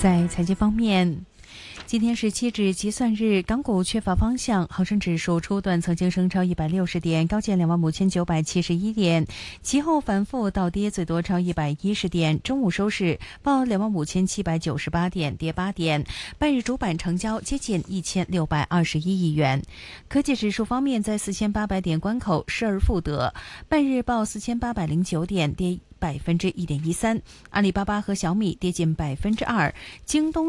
在财经方面，今天是期指结算日，港股缺乏方向，恒生指数初段曾经升超160点，高见25,971点，其后反复倒跌，最多超110点。中午收市报25,798点，跌8点。半日主板成交接近1621亿元。科技指数方面，在4800点关口失而复得，半日报4809点，跌1.13%。阿里巴巴和小米跌近2%，京东